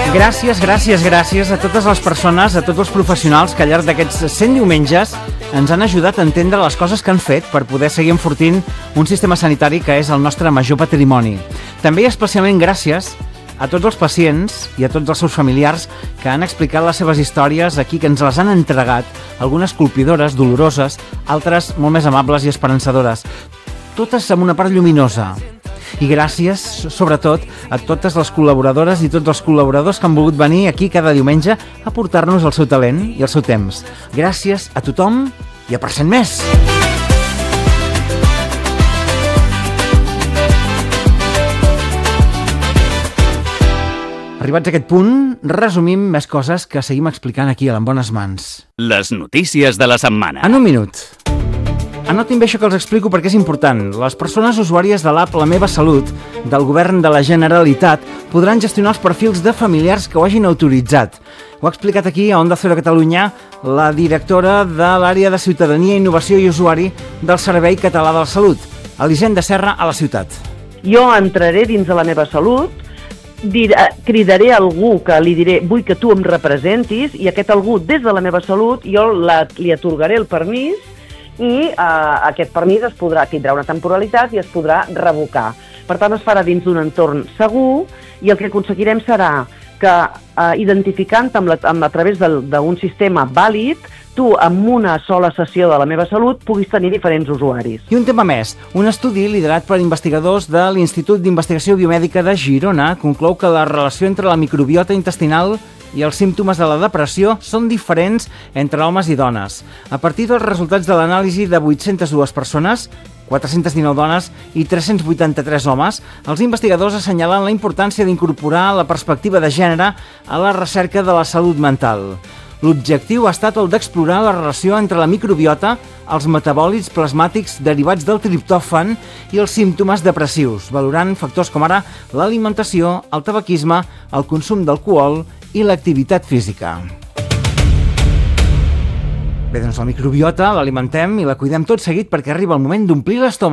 Gràcies a totes les persones, a tots els professionals que al llarg d'aquests 100 diumenges ens han ajudat a entendre les coses que han fet per poder seguir enfortint un sistema sanitari que és el nostre major patrimoni. També i especialment gràcies a tots els pacients i a tots els seus familiars que han explicat les seves històries aquí, que ens les han entregat, algunes colpidores, doloroses, altres molt més amables i esperançadores, totes amb una part lluminosa. I gràcies, sobretot, a totes les col·laboradores i tots els col·laboradors que han volgut venir aquí cada diumenge a portar-nos el seu talent i el seu temps. Gràcies a tothom i a per cent més! Arribats a aquest punt, resumim més coses que seguim explicant aquí a l'En Bones Mans. Les notícies de la setmana. En un minut. Anotin bé això que els explico perquè és important. Les persones usuàries de l'app La Meva Salut del Govern de la Generalitat podran gestionar els perfils de familiars que ho hagin autoritzat. Ho ha explicat aquí a Onda Cero Catalunya la directora de l'àrea de Ciutadania, Innovació i Usuari del Servei Català de la Salut, Elisenda Serra, a la ciutat. Jo entraré dins de La Meva Salut, cridaré algú que li diré vull que tu em representis i aquest algú des de La Meva Salut jo li atorgaré el permís i aquest permís tindrà una temporalitat i es podrà revocar. Per tant, es farà dins d'un entorn segur i el que aconseguirem serà que, identificant a través d'un sistema vàlid, tu, amb una sola sessió de La Meva Salut, puguis tenir diferents usuaris. I un tema més. Un estudi liderat per investigadors de l'Institut d'Investigació Biomèdica de Girona conclou que la relació entre la microbiota intestinal i els símptomes de la depressió són diferents entre homes i dones. A partir dels resultats de l'anàlisi de 802 persones, 419 dones i 383 homes, els investigadors assenyalen la importància d'incorporar la perspectiva de gènere a la recerca de la salut mental. L'objectiu ha estat el d'explorar la relació entre la microbiota, els metabòlits plasmàtics derivats del triptòfan i els símptomes depressius, valorant factors com ara l'alimentació, el tabaquisme, el consum d'alcohol i l'activitat física. Bé, doncs la microbiota l'alimentem i la cuidem tot seguit perquè arriba el moment d'omplir l'estómac.